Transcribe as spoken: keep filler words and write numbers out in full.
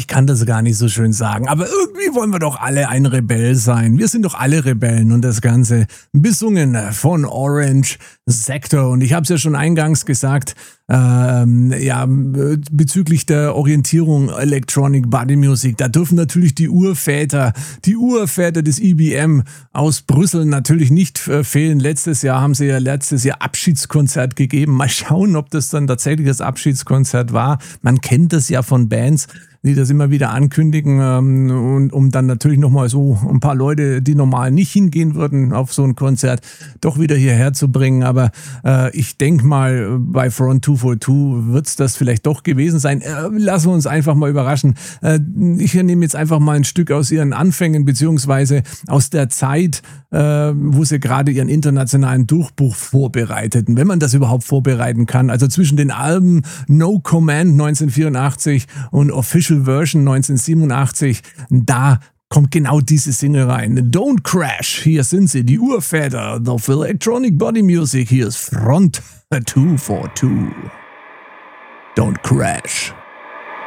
Ich kann das gar nicht so schön sagen, aber irgendwie wollen wir doch alle ein Rebell sein. Wir sind doch alle Rebellen und das Ganze besungen von Orange Sector. Und ich habe es ja schon eingangs gesagt, ähm, ja, bezüglich der Orientierung Electronic Body Music, da dürfen natürlich die Urväter, die Urväter des E B M aus Brüssel natürlich nicht äh, fehlen. Letztes Jahr haben sie ja letztes Jahr Abschiedskonzert gegeben. Mal schauen, ob das dann tatsächlich das Abschiedskonzert war. Man kennt das ja von Bands, die das immer wieder ankündigen, ähm, und um dann natürlich nochmal so ein paar Leute, die normal nicht hingehen würden auf so ein Konzert, doch wieder hierher zu bringen. Aber äh, ich denke mal, bei Front zwei vier zwei wird es das vielleicht doch gewesen sein. Äh, lassen wir uns einfach mal überraschen. Äh, ich nehme jetzt einfach mal ein Stück aus ihren Anfängen, beziehungsweise aus der Zeit, äh, wo sie gerade ihren internationalen Durchbruch vorbereiteten, wenn man das überhaupt vorbereiten kann. Also zwischen den Alben No Command neunzehnhundertvierundachtzig und Official Version neunzehnhundertsiebenundachtzig, da kommt genau diese Single rein. Don't Crash, hier sind sie, die Urväter of Electronic Body Music. Hier ist Front zwei vier zwei. Don't Crash.